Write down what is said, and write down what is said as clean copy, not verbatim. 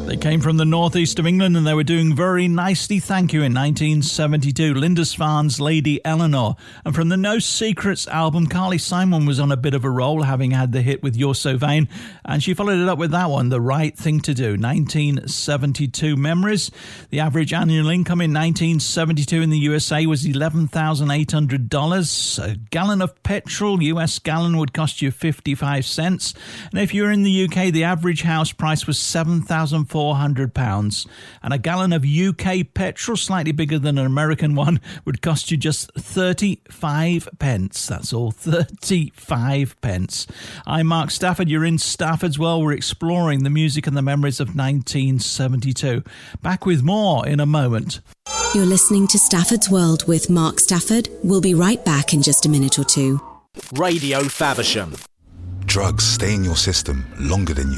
They came from the northeast of England and they were doing very nicely, thank you, in 1972. Lindisfarne's Lady Eleanor. And from the No Secrets album, Carly Simon was on a bit of a roll, having had the hit with You're So Vain. And she followed it up with that one, The Right Thing to Do, 1972. Memories. The average annual income in 1972 in the USA was $11,800. A gallon of petrol, US gallon, would cost you 55 cents. And if you're in the UK, the average house price was £7,400. And a gallon of UK petrol, slightly bigger than an American one, would cost you just 35 pence. That's all, 35 pence. I'm Mark Stafford. You're in Stafford's World. We're exploring the music and the memories of 1972. Back with more in a moment. You're listening to Stafford's World with Mark Stafford. We'll be right back in just a minute or two. Radio Faversham. Drugs stay in your system longer than you